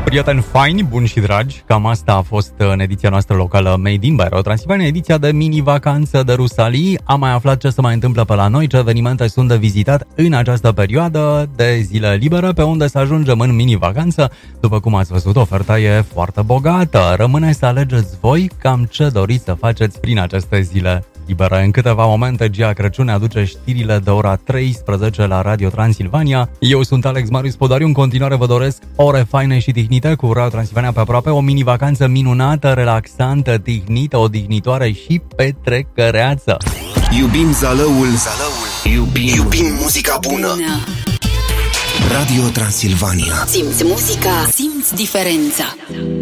Prieteni faini, buni și dragi, cam asta a fost în ediția noastră locală Made in Bairro Transilvania, ediția de mini-vacanță de Rusalii. Am mai aflat ce se mai întâmplă pe la noi, ce evenimente sunt de vizitat în această perioadă de zile libere, pe unde să ajungem în mini-vacanță. După cum ați văzut, oferta e foarte bogată. Rămâne să alegeți voi cam ce doriți să faceți prin aceste zile libere. În câteva momente, Gia Crăciun aduce știrile de ora 13 la Radio Transilvania. Eu sunt Alex Marius Podariu, în continuare vă doresc ore faine și tihnite cu Radio Transilvania pe aproape, o mini-vacanță minunată, relaxantă, tihnită, odihnitoare și petrecăreață. Iubim Zalăul, iubim muzica bună. Radio Transilvania. Simți muzica, simți diferența.